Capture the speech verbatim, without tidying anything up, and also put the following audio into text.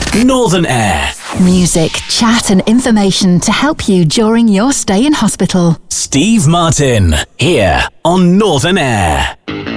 Northern Air. Music, chat and information to help you during your stay in hospital. Steve Martin, here on Northern Air.